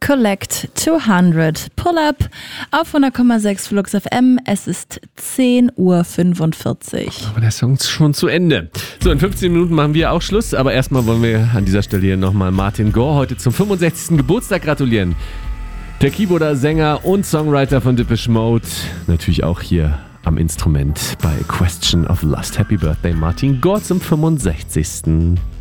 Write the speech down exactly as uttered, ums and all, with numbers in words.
Collect zweihundert. Pull up auf hundert Komma sechs Flux F M. Es ist zehn Uhr fünfundvierzig. Aber der Song ist schon zu Ende. So, in fünfzehn Minuten machen wir auch Schluss. Aber erstmal wollen wir an dieser Stelle hier nochmal Martin Gore heute zum fünfundsechzigsten Geburtstag gratulieren. Der Keyboarder, Sänger und Songwriter von Depeche Mode. Natürlich auch hier am Instrument bei Question of Lust. Happy Birthday, Martin Gore, zum fünfundsechzigsten